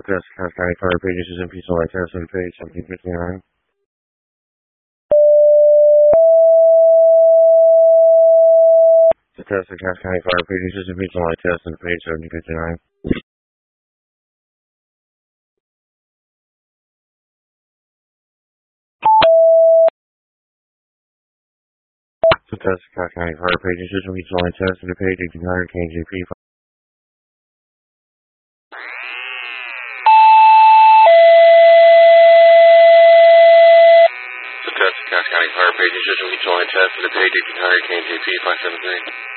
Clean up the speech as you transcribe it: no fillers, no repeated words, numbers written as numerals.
test Cass County Fire Pages is in Peace and Light Test on page 1759. The test of Cass County Fire Pages is in Peace and Light Test on page 1759. The test of Cass County Fire Pages is in Peace and Light Test on page 1800 KJP. The test of Cass County Fire Pages is in Peace and Light Test on page 1800 KJP 573.